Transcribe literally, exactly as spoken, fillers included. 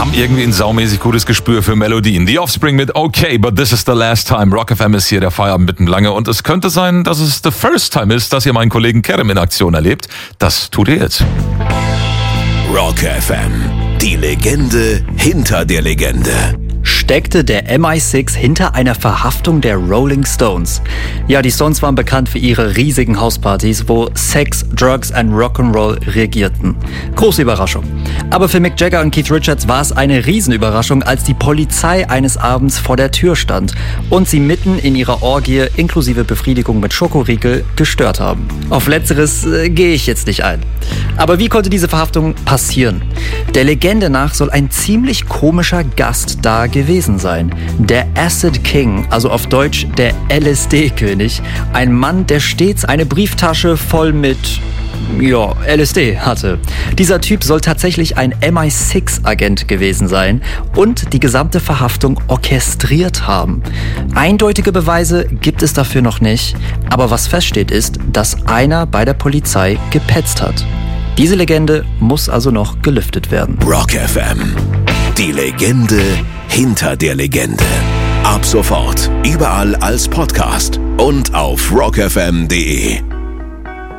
haben irgendwie ein saumäßig gutes Gespür für Melodien. The Offspring mit Okay, but this is the last time. Rock F M ist hier, der Feierabend mitten lange. Und es könnte sein, dass es the first time ist, dass ihr meinen Kollegen Kerem in Aktion erlebt. Das tut ihr jetzt. Rock F M, die Legende hinter der Legende. Steckte der M I sechs hinter einer Verhaftung der Rolling Stones? Ja, die Stones waren bekannt für ihre riesigen Hauspartys, wo Sex, Drugs und Rock'n'Roll regierten. Große Überraschung. Aber für Mick Jagger und Keith Richards war es eine Riesenüberraschung, als die Polizei eines Abends vor der Tür stand und sie mitten in ihrer Orgie inklusive Befriedigung mit Schokoriegel gestört haben. Auf Letzteres äh, gehe ich jetzt nicht ein. Aber wie konnte diese Verhaftung passieren? Der Legende nach soll ein ziemlich komischer Gast da gewesen sein. Der Acid King, also auf Deutsch der L S D-König. Ein Mann, der stets eine Brieftasche voll mit, ja, L S D hatte. Dieser Typ soll tatsächlich ein M I sechs Agent gewesen sein und die gesamte Verhaftung orchestriert haben. Eindeutige Beweise gibt es dafür noch nicht, aber was feststeht ist, dass einer bei der Polizei gepetzt hat. Diese Legende muss also noch gelüftet werden. Rock F M, die Legende hinter der Legende. Ab sofort überall als Podcast und auf rock f m punkt d e.